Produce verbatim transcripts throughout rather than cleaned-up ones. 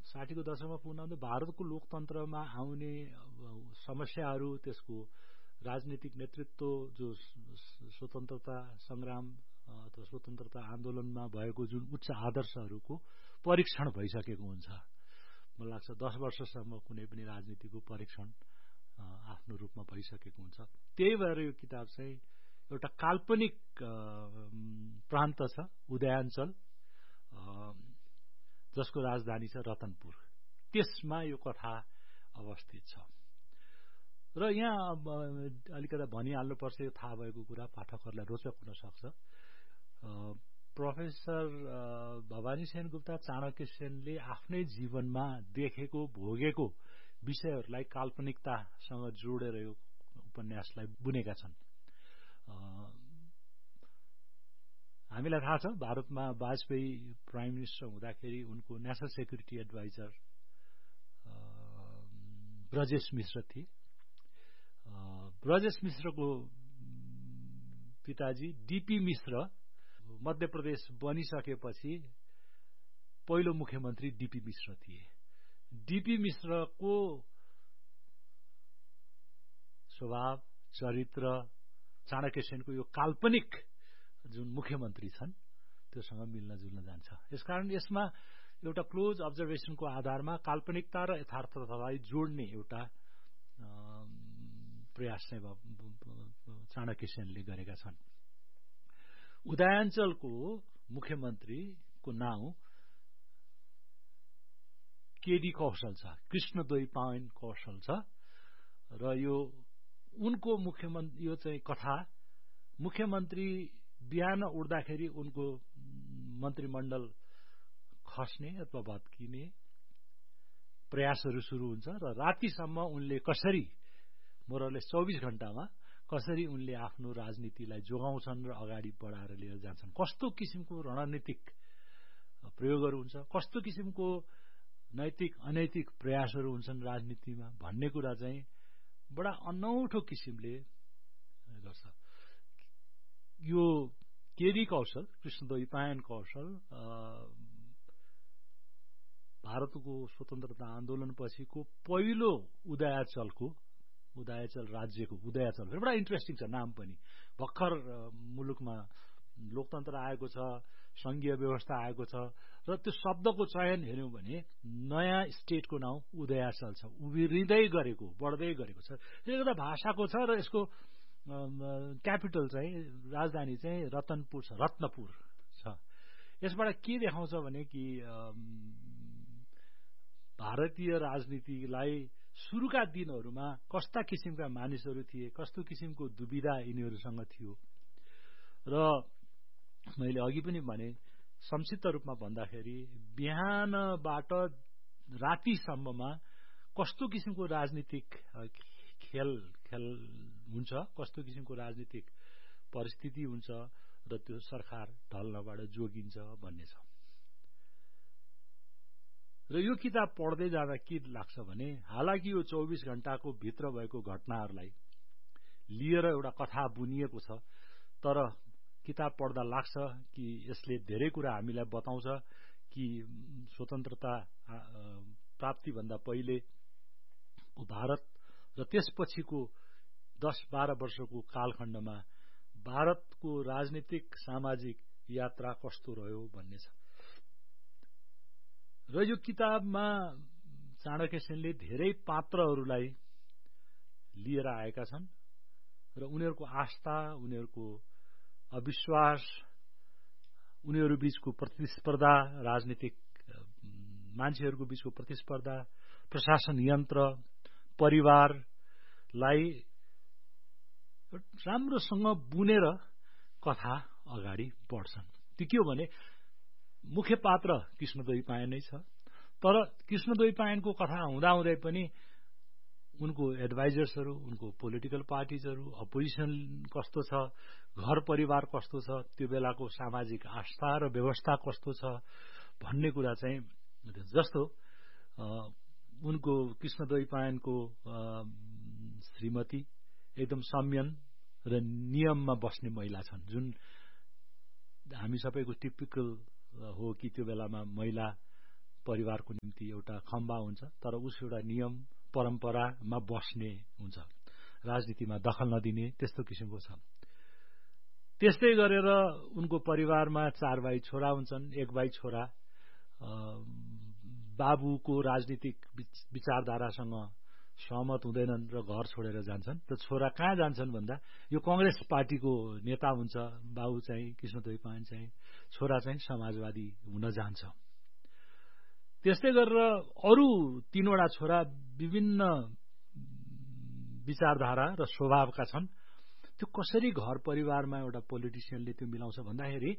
साठीको दशकमा पुग्न भारतको लोकतन्त्रमा आउने समस्याहरू, त्यसको राजनीतिक नेतृत्व, जो स्वतन्त्रता संग्राम अथवा स्वतन्त्रता आन्दोलनमा भएको जुन उच्च आदर्शहरूको परीक्षण भइसकेको हुन्छ। मलाई लाग्छ दस वर्षसम्म कुनै पनि राजनीतिको परीक्षण आफ्नो रूपमा भइसकेको हुन्छ। त्यही भएर यो किताब चाहिँ एउटा काल्पनिक प्रान्त छ, उदयाञ्चल, जसको राजधानी छ रतनपुर। त्यसमा यो कथा अवस्थित छ। र यहाँ अलिकति भनिहाल्नुपर्छ, यो थाहा भएको कुरा पाठकहरूलाई रोचक हुन सक्छ। प्रोफेसर भवानी सेनगुप्ता चाणक्य सेनले आफ्नै जीवनमा देखेको भोगेको विषयहरूलाई काल्पनिकतासँग जोडेर यो उपन्यासलाई बुनेका छन्। हामीलाई थाहा छ भारतमा वाजपेयी प्राइम मिनिस्टर हुँदाखेरि उनको नेशनल सेक्युरिटी एडभाइजर ब्रजेश मिश्र थिए। ब्रजेश मिश्रको पिताजी डीपी मिश्र मध्य प्रदेश बनिसकेपछि पहिलो मुख्यमन्त्री डीपी मिश्र थिए। डीपी मिश्रको स्वभाव, चरित्र चाणक्य सेनको यो काल्पनिक जुन मुख्यमन्त्री छन् त्योसँग मिल्न जुल्न जान्छ। यसकारण यसमा एउटा क्लोज अब्जर्भेसनको आधारमा काल्पनिकता र यथार्थतालाई जोड्ने एउटा प्रयास चाहिँ चाणक्य सेनले गरेका छन्। उदयाञ्चलको मुख्यमन्त्रीको नाउँ केडी कौशल छ, कृष्णद्वैपायन कौशल छ। र यो उनको मुख्यमन्त्री, यो चाहिँ कथा मुख्यमन्त्री बिहान उठ्दाखेरि उनको मन्त्रीमण्डल खस्ने अथवा भत्किने प्रयासहरू सुरु हुन्छ र रातिसम्म उनले कसरी मोरले चौबिस घण्टामा कसरी उनले आफ्नो राजनीतिलाई जोगाउँछन् र अगाडि बढाएर लिएर जान्छन्, कस्तो किसिमको रणनीतिक प्रयोगहरू हुन्छ, कस्तो किसिमको नैतिक अनैतिक प्रयासहरू हुन्छन् राजनीतिमा भन्ने कुरा चाहिँ बडा अनौठो किसिमले गर्छ। यो केडी कौशल, कृष्णद्वैपायन कौशल भारतको स्वतन्त्रता आन्दोलन पछिको पहिलो उदयाचलको उदयाचल राज्यको उदयाचल बडा इन्ट्रेस्टिङ छ नाम पनि। भर्खर मुलुकमा लोकतन्त्र आएको छ, संघीय व्यवस्था आएको छ र त्यो शब्दको चयन हेर्यौं भने नयाँ स्टेटको नाउँ उदयाचल छ, उभिरिँदै गरेको, बढ्दै गरेको छ। यसले गर्दा भाषाको छ र यसको क्यापिटल चाहिँ राजधानी चाहिँ रतनपुर छ, रत्नपुर छ। यसबाट के देखाउँछ भने कि भारतीय राजनीतिलाई सुरुका दिनहरूमा कस्ता किसिमका मानिसहरू थिए, कस्तो किसिमको दुविधा यिनीहरूसँग थियो। र मैले अघि पनि भने संक्षिप्त रूपमा भन्दाखेरि बिहानबाट रातिसम्ममा कस्तो किसिमको राजनीतिक खेल खेल हुन्छ, कस्तो किसिमको राजनीतिक परिस्थिति हुन्छ र त्यो सरकार ढल्नबाट जोगिन्छ भन्ने छ। र यो किताब पढ्दै जाँदा के लाग्छ भने हालाकि यो चौबिस घण्टाको भित्र भएको घटनाहरूलाई लिएर एउटा कथा बुनिएको छ, तर किताब पढ्दा लाग्छ कि यसले धेरै कुरा हामीलाई बताउँछ कि स्वतन्त्रता प्राप्तिभन्दा पहिलेको भारत र त्यसपछिको दस बाह्र वर्षको कालखण्डमा भारतको राजनीतिक सामाजिक यात्रा कस्तो रह्यो भन्ने छ। र यो किताबमा चाणक्य सेनले धेरै पात्रहरूलाई लिएर आएका छन् र उनीहरूको आस्था, उनीहरूको अविश्वास, उनीहरू बीचको प्रतिस्पर्धा, राजनीतिक मान्छेहरूको बीचको प्रतिस्पर्धा, प्रशासन यन्त्र, परिवारलाई राम्रोसँग बुनेर कथा अगाडि बढ्छन्। त्यो के हो भने मुख्य पात्र कृष्णद्वैपायन नै छ, तर कृष्णद्वैपायनको कथा हुँदाहुँदै पनि उनको एडभाइजर्सहरू, उनको पोलिटिकल पार्टिजहरू, अपोजिसन कस्तो छ, घर परिवार कस्तो छ, त्यो बेलाको सामाजिक आस्था र व्यवस्था कस्तो छ भन्ने कुरा चाहिँ जस्तो उनको कृष्णद्वैपायनको श्रीमती एकदम संयम र नियममा बस्ने महिला छन्, जुन हामी सबैको टिपिकल हो कि त्यो बेलामा महिला परिवारको निम्ति एउटा खम्बा हुन्छ, तर उस एउटा नियम परम्परामा बस्ने हुन्छ, राजनीतिमा दखल नदिने त्यस्तो किसिमको छ। त्यस्तै गरेर उनको परिवारमा चार भाइ छोरा हुन्छन्। एक भाइ छोरा बाबुको राजनीतिक विचारधारासँग सहमत हुँदैनन् र घर छोडेर जान्छन्। त छोरा कहाँ जान्छन् भन्दा यो कांग्रेस पार्टीको नेता हुन्छ, बाबु चाहिँ कृष्णदेवी पायन चाहिँ, छोरा चाहिँ समाजवादी हुन जान्छ। त्यस्तै गरेर अरू तीनवटा छोरा विभिन्न विचारधारा र स्वभावका छन्। त्यो कसरी घर परिवारमा एउटा पोलिटिसियनले त्यो मिलाउँछ भन्दाखेरि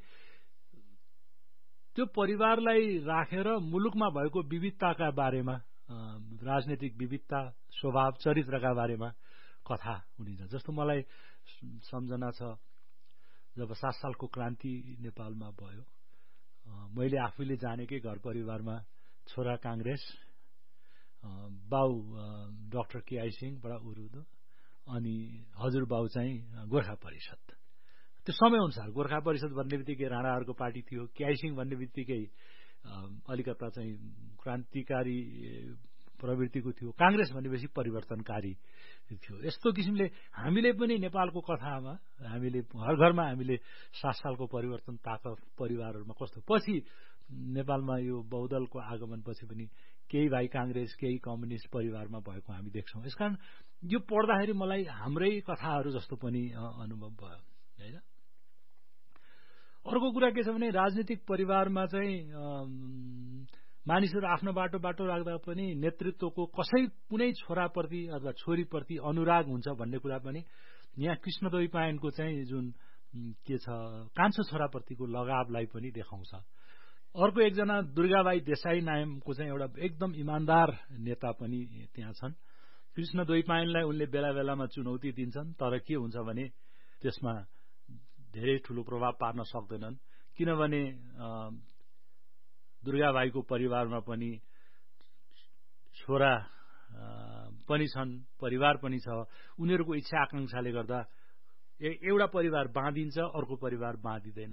त्यो परिवारलाई राखेर मुलुकमा भएको विविधताका बारेमा, राजनीतिक विविधता, स्वभाव, चरित्रका बारेमा कथा हुनिन्छ। जस्तो मलाई सम्झना छ, जब सात सालको क्रान्ति नेपालमा भयो, मैले आफैले जानेकै घर परिवारमा छोरा कांग्रेस, बाउ डाक्टर केआई सिंह बडा उरुदो, अनि हजुरबाउ चाहिँ गोर्खा परिषद। त्यो समयअनुसार गोर्खा परिषद भन्ने बित्तिकै राणाहरूको पार्टी थियो, केआई सिंह भन्ने बित्तिकै अलिकता चाहिँ क्रान्तिकारी प्रवृत्तिको थियो, कांग्रेस भनेपछि परिवर्तनकारी थियो। यस्तो किसिमले हामीले पनि नेपालको कथामा हामीले हर घरमा हामीले सात सालको परिवर्तन ताक परिवारहरूमा कस्तो, पछि नेपालमा यो बहुदलको आगमनपछि पनि केही भाइ कांग्रेस केही कम्युनिस्ट परिवारमा भएको हामी देख्छौँ। यसकारण यो पढ्दाखेरि मलाई हाम्रै कथाहरू जस्तो पनि अनुभव भयो हैन। अर्को कुरा के छ भने राजनीतिक परिवारमा चाहिँ मानिसहरू आफ्नो बाटो बाटो राख्दा पनि नेतृत्वको कसै कुनै छोराप्रति अथवा छोरीप्रति अनुराग हुन्छ भन्ने कुरा पनि यहाँ कृष्णदेवी पायनको चाहिँ जुन के छ कान्छो छोराप्रतिको लगावलाई पनि देखाउँछ। अर्को एकजना दुर्गाबाई देसाई नामको चाहिँ एउटा एकदम इमान्दार नेता पनि त्यहाँ छन्। कृष्णदेवी पायनलाई उनले बेला बेलामा चुनौती दिन्छन्, तर के हुन्छ भने त्यसमा धेरै ठूलो प्रभाव पार्न सक्दैनन्, किनभने दुर्गाबाईको परिवारमा पनि छोरा पनि छन्, परिवार पनि छ। उनीहरूको इच्छा आकांक्षाले गर्दा एउटा परिवार बाँधिन्छ, अर्को परिवार बाँधिँदैन।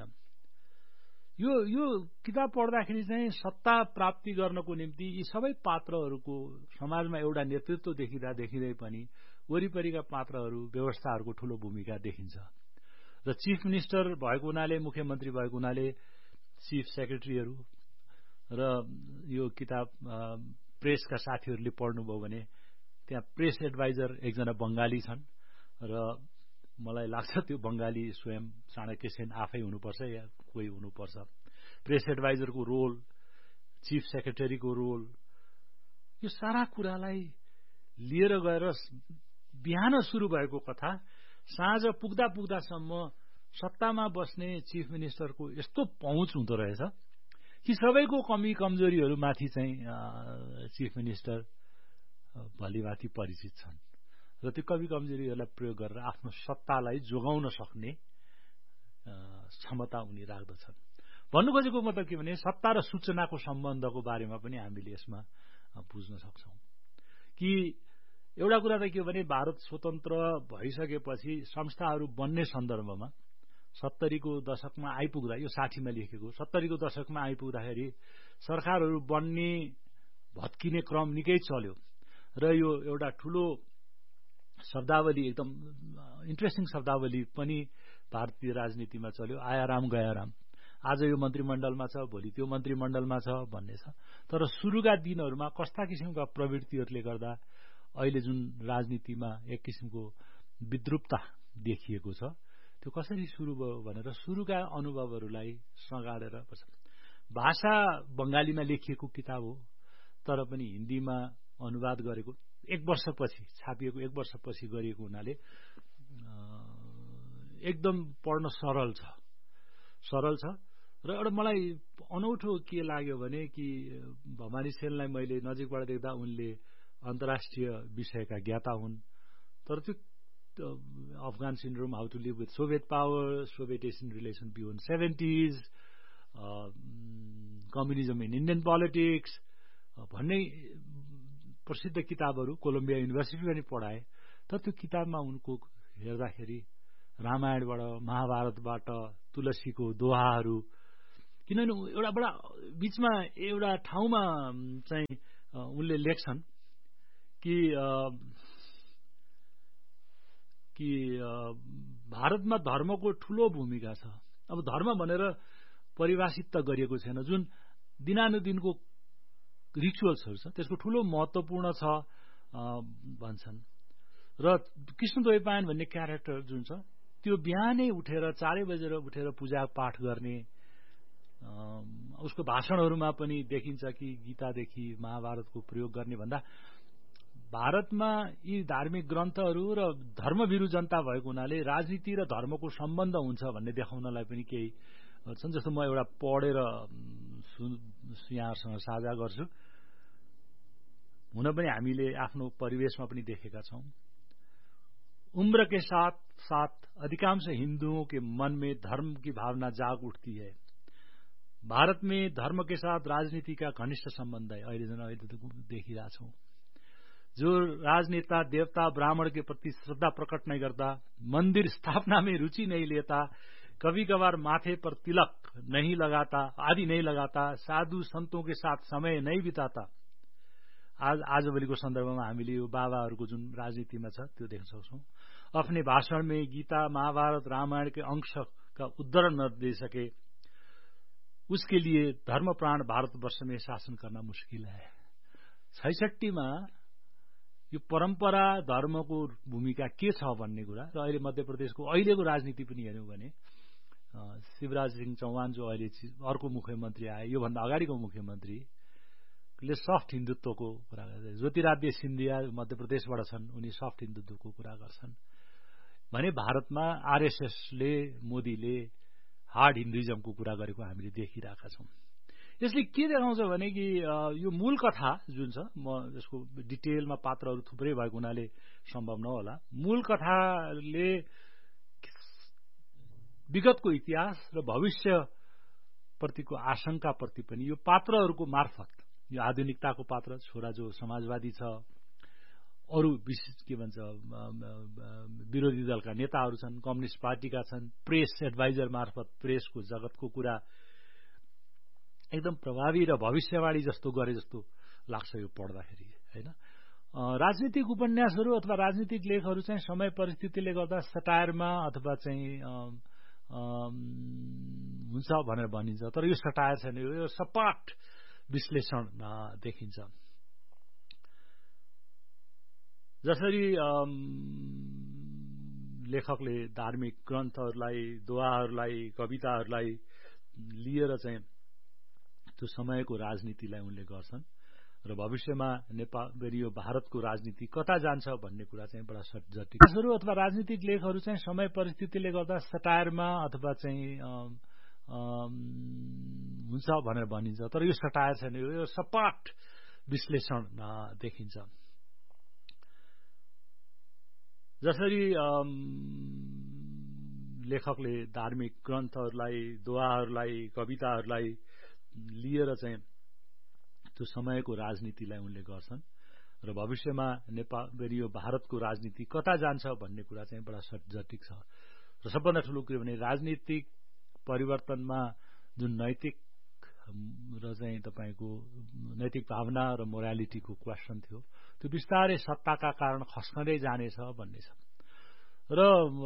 यो यो किताब पढ्दाखेरि चाहिँ सत्ता प्राप्ति गर्नको निम्ति यी सबै पात्रहरूको समाजमा एउटा नेतृत्व देखिँदा देखिँदै पनि वरिपरिका पात्रहरू व्यवस्थाहरूको ठूलो भूमिका देखिन्छ। र चीफ मिनिस्टर भएको हुनाले, मुख्यमन्त्री भएको हुनाले चीफ सेक्रेटरीहरू र यो किताब प्रेसका साथीहरूले पढ्नुभयो भने त्यहाँ प्रेस एडभाइजर एकजना बंगाली छन् र मलाई लाग्छ त्यो बंगाली स्वयं चाणक्य सेन आफै हुनुपर्छ या कोही हुनुपर्छ। प्रेस एडभाइजरको रोल, चीफ सेक्रेटरीको रोल, यो सारा कुरालाई लिएर गएर बिहान सुरु भएको कथा साँझ पुग्दा पुग्दासम्म सत्तामा बस्ने चीफ मिनिस्टरको यस्तो पहुँच हुँदो रहेछ कि सबैको कमी कमजोरीहरू माथि चाहिँ चीफ मिनिस्टर भलिभाति परिचित छन् र त्यो कमी कमजोरीहरूलाई प्रयोग गरेर आफ्नो सत्तालाई जोगाउन सक्ने क्षमता उनी राख्दछन्। भन्नु खोजेको मतलब के भने सत्ता र सूचनाको सम्बन्धको बारेमा पनि हामीले यसमा बुझ्न सक्छौं कि एउटा कुरा त के हो भने भारत स्वतन्त्र भइसकेपछि संस्थाहरू बन्ने सन्दर्भमा सत्तरीको दशकमा आइपुग्दा, यो साठीमा लेखेको, सत्तरीको दशकमा आइपुग्दाखेरि सरकारहरू बन्ने भत्किने क्रम निकै चल्यो र यो एउटा ठूलो शब्दावली, एकदम इन्ट्रेस्टिङ शब्दावली पनि भारतीय राजनीतिमा चल्यो, आयाराम गयाराम। आज यो मन्त्रीमण्डलमा छ, भोलि त्यो मन्त्रीमण्डलमा छ भन्ने छ। तर सुरुका दिनहरूमा कस्ता किसिमका प्रवृत्तिहरूले गर्दा अहिले जुन राजनीतिमा एक किसिमको विद्रुपता देखिएको छ, त्यो कसरी सुरु भयो भनेर सुरुका अनुभवहरूलाई सँगाडेर बस्छ। भाषा बंगालीमा लेखिएको किताब हो, तर पनि हिन्दीमा अनुवाद गरेको एक वर्षपछि छापिएको एक वर्षपछि गरिएको हुनाले एकदम पढ्न सरल छ सरल छ र एउटा मलाई अनौठो के लाग्यो भने कि भवानी सेनलाई मैले नजिकबाट देख्दा उनले अन्तर्राष्ट्रिय विषयका ज्ञाता हुन्, तर त्यो Afghan syndrome, how to leave with Soviet power, Soviet Asian relation beyond seventies, communism in Indian politics भन्ने प्रसिद्ध किताबहरू कोलम्बिया युनिभर्सिटीमा पनि पढाए। तर त्यो किताबमा उनको हेर्दाखेरि रामायणबाट, महाभारतबाट, तुलसीको दोहाहरू, किनभने एउटा बडा बीचमा एउटा ठाउँमा चाहिँ उनले लेख्छन् कि कि भारतमा धर्मको ठूलो भूमिका छ। अब धर्म भनेर परिभाषित त गरिएको छैन, जुन दिनानुदिनको रिचुअल्सहरू छ त्यसको ठूलो महत्त्वपूर्ण छ भन्छन्। र कृष्ण द्वैपायन भन्ने क्यारेक्टर जुन छ त्यो बिहानै उठेर चारै बजेर उठेर पूजा पाठ गर्ने, उसको भाषणहरूमा पनि देखिन्छ कि गीतादेखि महाभारतको प्रयोग गर्ने भन्दा भारतमा यी धार्मिक ग्रन्थहरू र धर्मभिरू जनता भएको हुनाले राजनीति र धर्मको सम्बन्ध हुन्छ भन्ने देखाउनलाई पनि केही छन्। जस्तो म एउटा पढेर यहाँहरूसँग साझा गर्छु। हुन पनि हामीले आफ्नो परिवेशमा पनि देखेका छौं। उम्र के साथ साथ अधिकांश हिंदुओं के मन में धर्म की भावना जाग उठती है। भारत में धर्म के साथ राजनीति का घनिष्ठ संबंध है। अहिले जन अहिले देखिरहेका छौं। जो राजनेता देवता ब्राह्मण के प्रति श्रद्धा प्रकट नहीं करता, मंदिर स्थापना में रुचि नहीं लेता, कभी कभार माथे पर तिलक नहीं लगाता आदि नहीं लगाता, साधु संतों के साथ समय नहीं बिताता। आज आजभोलिको सन्दर्भमा हामीले यो बाबाहरूको जुन राजनीतिमा छ त्यो देख्न सक्छौं। अपने भाषण में गीता महाभारत रामायण के अंश का उद्धरण न दे सके, उसके लिए धर्म प्राण भारतवर्ष में शासन करना मुश्किल है। छैसठी मा यो परम्परा धर्मको भूमिका के छ भन्ने कुरा र अहिले मध्य प्रदेशको अहिलेको राजनीति पनि हेर्यौं भने शिवराज सिंह चौहान जो अहिले अर्को मुख्यमन्त्री आए, यो भन्दा अगाडिको मुख्यमन्त्रीले सफ्ट हिन्दुत्वको कुरा गर्छन्। ज्योतिरादित्य सिन्धिया मध्य प्रदेशबाट छन्, उनी सफ्ट हिन्दुत्वको कुरा गर्छन् भने भारतमा आरएसएसले मोदीले हार्ड हिन्दुइजमको कुरा गरेको हामीले देखिरहेका छौं। यसले के देखाउँछ भने कि यो मूल कथा जुन छ, म यसको डिटेलमा पात्रहरू थुप्रै भएको हुनाले सम्भव नहोला। मूल कथाले विगतको इतिहास र भविष्य प्रतिको आशंका प्रति पनि यो पात्रहरूको मार्फत, यो आधुनिकताको पात्र छोरा जो समाजवादी छ, अरू के भन्छ विरोधी दलका नेताहरू छन्, कम्युनिस्ट पार्टीका छन्, प्रेस एडभाइजर मार्फत प्रेसको जगतको कुरा एकदम प्रभावी र भविष्यवाणी जस्तो गरे जस्तो लाग्छ यो पढ्दाखेरि, हैन। राजनीतिक उपन्यासहरू अथवा राजनीतिक लेखहरू चाहिँ समय परिस्थितिले गर्दा सटायरमा अथवा चाहिँ हुन्छ भनेर भनिन्छ, तर यो सटायर छैन, यो सपाट विश्लेषण देखिन्छ। जसरी लेखकले धार्मिक ग्रन्थहरूलाई, दोहाहरूलाई, कविताहरूलाई लिएर चाहिँ त्यो समयको राजनीतिलाई उनले गर्छन् र भविष्यमा नेपाल यो भारतको राजनीति कता जान्छ भन्ने कुरा चाहिँ बडा जटिल अथवा राजनीतिक लेखहरू चाहिँ समय परिस्थितिले गर्दा सटायरमा अथवा चाहिँ हुन्छ भनेर भनिन्छ, तर यो सटायर छैन, यो सपाट विश्लेषण देखिन्छ। जसरी लेखकले धार्मिक ग्रन्थहरूलाई, दोहाहरूलाई, कविताहरूलाई लिएर चाहिँ त्यो समयको राजनीतिलाई उनले गर्छन् र भविष्यमा नेपाल यो भारतको राजनीति कता जान्छ भन्ने कुरा चाहिँ बडा जटिल छ। र सबभन्दा ठूलो के भने राजनीतिक परिवर्तनमा जुन नैतिक र चाहिँ तपाईको नैतिक भावना र मोरालिटीको क्वेशन थियो त्यो बिस्तारै सत्ताका कारण खस्कँदै जानेछ भन्ने छ। र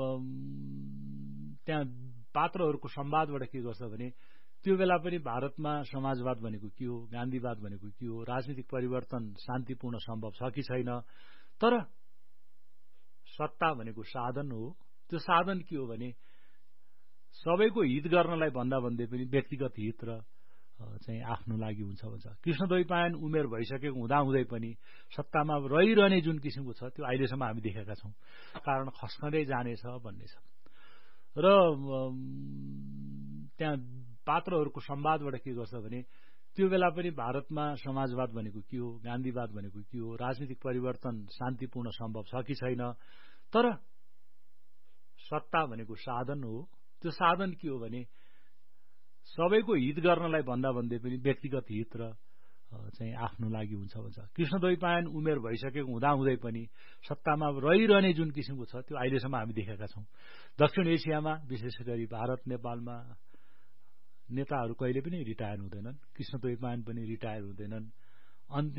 त्यहाँ पात्रहरूको संवादबाट के गर्छ भने त्यो बेला पनि भारतमा समाजवाद भनेको के हो, गान्धीवाद भनेको के हो, राजनीतिक परिवर्तन शान्तिपूर्ण सम्भव छ कि छैन, तर सत्ता भनेको साधन हो। त्यो साधन के हो भने सबैको हित गर्नलाई भन्दा भन्दै पनि व्यक्तिगत हित र चाहिँ आफ्नो लागि हुन्छ भन्छ। कृष्ण द्वैपायन उमेर भइसकेको हुँदा हुँदै पनि सत्तामा रहिरहने जुन किसिमको छ त्यो अहिलेसम्म हामी देखेका छौं, कारण खस्कँदै जानेछ भन्ने छ। र त्यहाँ पात्रहरूको संवादबाट के गर्छ भने त्यो बेला पनि भारतमा समाजवाद भनेको के हो, गान्धीवाद भनेको के हो, राजनीतिक परिवर्तन शान्तिपूर्ण सम्भव छ कि छैन, तर सत्ता भनेको साधन हो। त्यो साधन के हो भने सबैको हित गर्नलाई भन्दा भन्दै पनि व्यक्तिगत हित र चाहिँ आफ्नो लागि हुन्छ भन्छ। कृष्ण द्वैपायन उमेर भइसकेको हुँदा हुँदै पनि सत्तामा रहिरहने जुन किसिमको छ त्यो अहिलेसम्म हामी देखेका छौं। दक्षिण एसियामा विशेष गरी भारत नेपालमा नेताहरू कहिले पनि रिटायर हुँदैनन्, कृष्णद्वैपायन पनि रिटायर हुँदैनन्।